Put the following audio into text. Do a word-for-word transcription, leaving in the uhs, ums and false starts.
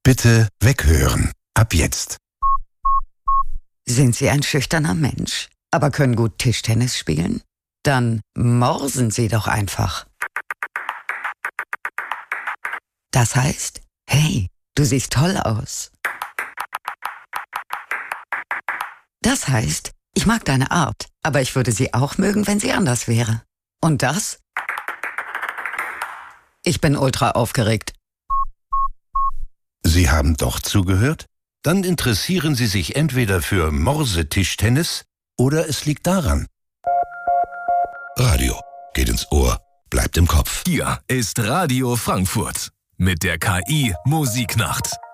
Bitte weghören. Ab jetzt. Sind Sie ein schüchterner Mensch, aber können gut Tischtennis spielen? Dann morsen Sie doch einfach. Das heißt, hey, du siehst toll aus. Das heißt, ich mag deine Art, aber ich würde sie auch mögen, wenn sie anders wäre. Und das? Ich bin ultra aufgeregt. Sie haben doch zugehört? Dann interessieren Sie sich entweder für Morsetischtennis oder es liegt daran. Radio geht ins Ohr, bleibt im Kopf. Hier ist Radio Frankfurt mit der K I Musiknacht.